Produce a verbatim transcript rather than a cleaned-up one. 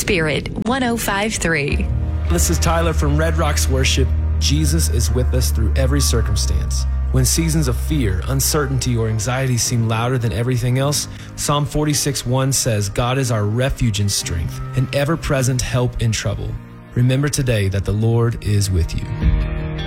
Spirit one oh five point three. This is Tyler from Red Rocks Worship. Jesus is with us through every circumstance. When seasons of fear, uncertainty, or anxiety seem louder than everything else, Psalm forty-six one says, God is our refuge and strength, an ever-present help in trouble. Remember today that the Lord is with you.